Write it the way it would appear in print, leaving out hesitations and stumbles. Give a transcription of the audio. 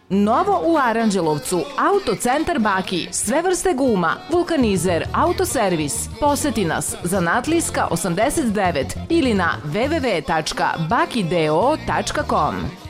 Novo u Aranđelovcu, Autocentar Baki, sve vrste guma, vulkanizer, autoservis. Poseti nas, Zanatlijska 89 ili na www.bakideo.com.